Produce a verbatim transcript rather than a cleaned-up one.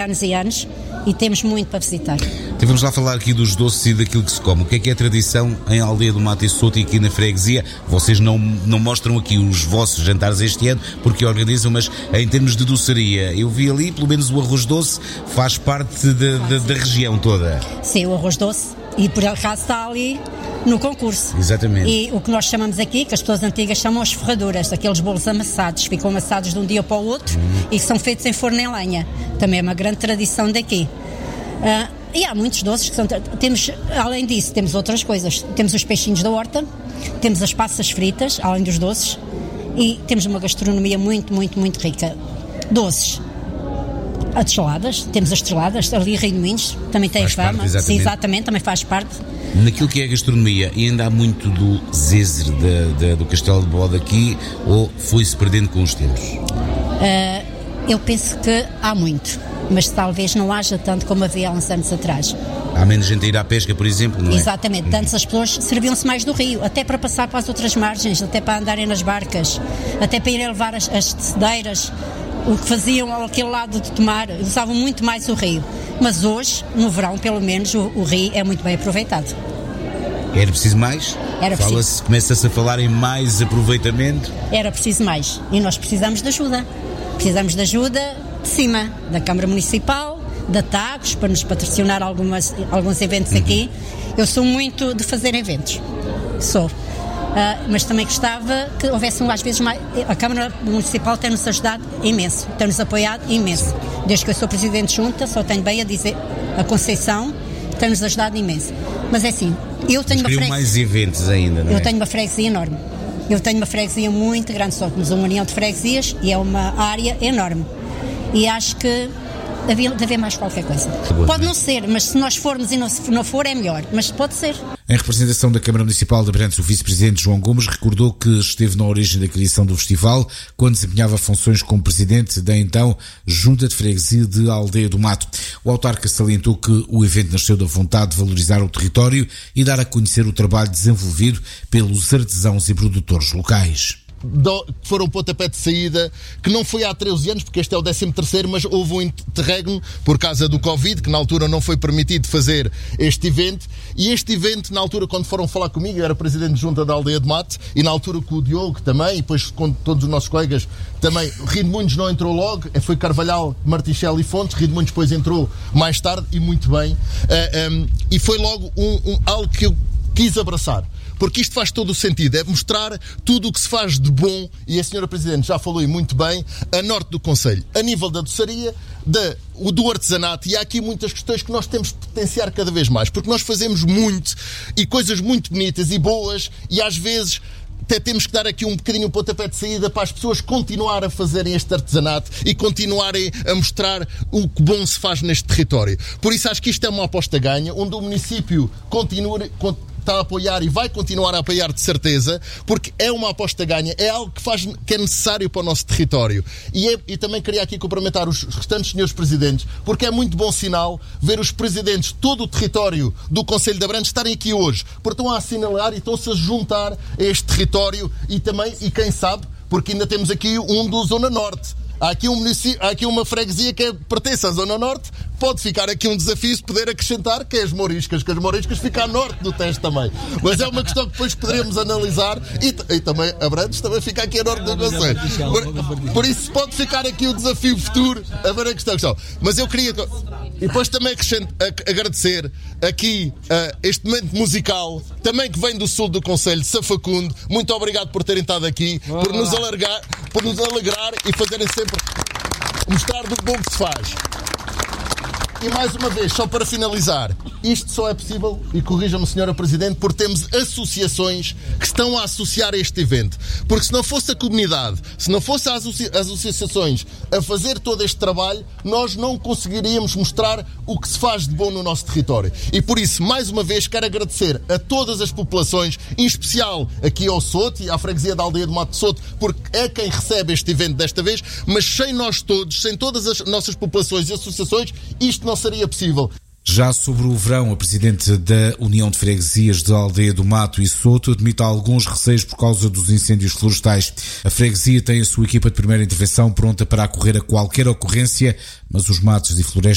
anos e anos e temos muito para visitar. Então vamos lá falar aqui dos doces e daquilo que se come. O que é que é a tradição em Aldeia do Mato e Soto e aqui na freguesia? Vocês não, não mostram aqui os vossos jantares este ano porque organizam, mas em termos de doçaria, eu vi ali, pelo menos o arroz doce faz parte da, da, da região toda. Sim, o arroz doce, e por acaso está ali no concurso. Exatamente. E o que nós chamamos aqui, que as pessoas antigas chamam as ferraduras, aqueles bolos amassados, ficam amassados de um dia para o outro hum. e que são feitos em forno em lenha. Também é uma grande tradição daqui. Uh, e há muitos doces que são... Temos, além disso, temos outras coisas. Temos os peixinhos da horta, temos as passas fritas, além dos doces, e temos uma gastronomia muito, muito, muito rica. Doces. As geladas, temos as geladas, ali Rio de Moinhos, também tem a fama. Parte, exatamente. Sim, exatamente, também faz parte. Naquilo que é a gastronomia, e ainda há muito do zézer de, de, do Castelo de Bode aqui, ou foi-se perdendo com os tempos? Uh, eu penso que há muito, mas talvez não haja tanto como havia há uns anos atrás. Há menos gente a ir à pesca, por exemplo, não é? Exatamente, antes as pessoas serviam-se mais do rio, até para passar para as outras margens, até para andarem nas barcas, até para irem levar as, as tecedeiras, o que faziam aquele lado de tomar, usavam muito mais o rio. Mas hoje, no verão, pelo menos, o, o rio é muito bem aproveitado. Era preciso mais? Era preciso. Fala-se, começa-se a falar em mais aproveitamento? Era preciso mais. E nós precisamos de ajuda. Precisamos de ajuda de cima, da Câmara Municipal, da Tagos, para nos patrocinar algumas, alguns eventos uhum. aqui. Eu sou muito de fazer eventos. Sou. Uh, mas também gostava que houvesse às vezes mais. A Câmara Municipal tem-nos ajudado imenso, tem-nos apoiado imenso. Desde que eu sou Presidente de Junta, só tenho bem a dizer, a Conceição tem-nos ajudado imenso. Mas é assim, eu tenho uma freguesia. mais eventos ainda, não é? Eu tenho uma freguesia enorme. Eu tenho uma freguesia muito grande, só temos uma união de freguesias e é uma área enorme. E acho que havia de haver mais qualquer coisa. Pode não ser, mas se nós formos e não, se não for é melhor, mas pode ser. Em representação da Câmara Municipal de Abrantes, o Vice-Presidente João Gomes recordou que esteve na origem da criação do festival, quando desempenhava funções como Presidente da então Junta de Freguesia de Aldeia do Mato. O autarca salientou que o evento nasceu da vontade de valorizar o território e dar a conhecer o trabalho desenvolvido pelos artesãos e produtores locais. Do, foram pontapé de saída, que não foi há treze anos, porque este é o décimo terceiro, mas houve um interregno por causa do Covid, que na altura não foi permitido fazer este evento, e este evento, na altura, quando foram falar comigo, eu era Presidente de Junta da Aldeia de Mato, e na altura com o Diogo também, e depois com todos os nossos colegas também, Rio de Moinhos não entrou logo, foi Carvalhal, Martichel e Fontes, Rio de Moinhos depois entrou mais tarde, e muito bem, uh, um, e foi logo um, um, algo que eu quis abraçar. Porque isto faz todo o sentido, é mostrar tudo o que se faz de bom, e a senhora Presidente já falou e muito bem, a norte do concelho, a nível da doçaria, da, do artesanato, e há aqui muitas questões que nós temos de potenciar cada vez mais, porque nós fazemos muito, e coisas muito bonitas e boas, e às vezes até temos que dar aqui um bocadinho um pontapé de saída para as pessoas continuar a fazerem este artesanato e continuarem a mostrar o que bom se faz neste território. Por isso acho que isto é uma aposta ganha, onde o município continua... está a apoiar e vai continuar a apoiar de certeza, porque é uma aposta ganha, é algo que, faz, que é necessário para o nosso território. E, é, e também queria aqui cumprimentar os restantes senhores presidentes, porque é muito bom sinal ver os presidentes de todo o território do Concelho de Abrantes estarem aqui hoje, porque estão a assinalar e estão-se a juntar a este território e também, e quem sabe, porque ainda temos aqui um do Zona Norte. Há aqui, um município, há aqui uma freguesia que é, pertence à Zona Norte, pode ficar aqui um desafio de poder acrescentar, que é as Mouriscas, que as Mouriscas ficam a norte do teste também. Mas é uma questão que depois poderemos analisar e, e também Abrantes também fica aqui a norte do Concelho. Por, por isso pode ficar aqui o desafio futuro a ver a questão. questão. Mas eu queria... E depois também agradecer aqui uh, este momento musical, também que vem do sul do Concelho, de Safacundo. Muito obrigado por terem estado aqui, por nos alargar, por nos alegrar e fazerem sempre mostrar do bom que se faz. E mais uma vez, só para finalizar, isto só é possível, e corrija-me senhora Presidente, porque temos associações que estão a associar a este evento. Porque se não fosse a comunidade, se não fosse as associações a fazer todo este trabalho, nós não conseguiríamos mostrar o que se faz de bom no nosso território. E por isso, mais uma vez, quero agradecer a todas as populações, em especial aqui ao Soto e à freguesia da Aldeia do Mato de Soto, porque é quem recebe este evento desta vez, mas sem nós todos, sem todas as nossas populações e associações, isto não seria possível. Já sobre o verão, a Presidente da União de Freguesias de Aldeia do Mato e Soto admite alguns receios por causa dos incêndios florestais. A freguesia tem a sua equipa de primeira intervenção pronta para acorrer a qualquer ocorrência, mas os matos e florestas